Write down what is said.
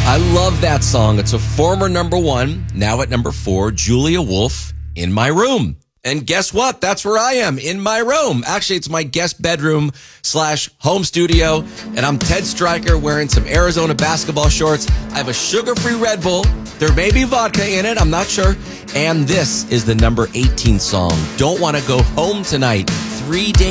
I love that song. It's a former number one, now at number 4, Julia Wolf, In My Room. And guess what? That's where I am, in my room. Actually, it's my guest bedroom / home studio. And I'm Ted Stryker wearing some Arizona basketball shorts. I have a sugar-free Red Bull. There may be vodka in it. I'm not sure. And this is the number 18 song. Don't Want to Go Home Tonight. 3 days